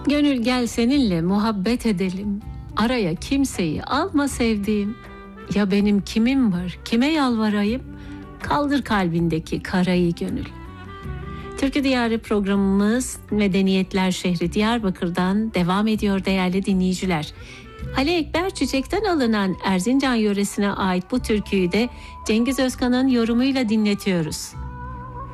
Gönül gel seninle muhabbet edelim. Araya kimseyi alma sevdiğim. Ya benim kimim var, kime yalvarayım? Kaldır kalbindeki karayı gönül. Türkü Diyarı programımız Medeniyetler şehri Diyarbakır'dan devam ediyor değerli dinleyiciler. Ali Ekber Çiçek'ten alınan Erzincan yöresine ait bu türküyü de Cengiz Özkan'ın yorumuyla dinletiyoruz.